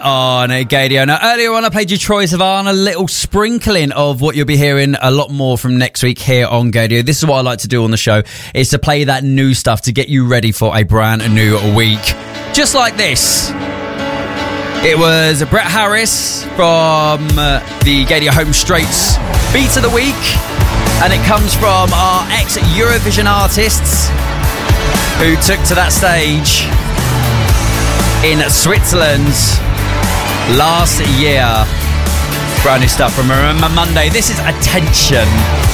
on Gaydio. Now, earlier on, I played you Troye Sivan, a little sprinkling of what you'll be hearing a lot more from next week here on Gaydio. This is what I like to do on the show, is to play that new stuff to get you ready for a brand new week. Just like this. It was Brett Harris from the Gaydio Home Straight's Beat of the Week, and it comes from our ex-Eurovision artists who took to that stage in Switzerland last year. Brand new stuff from Remember Monday. This is Attention.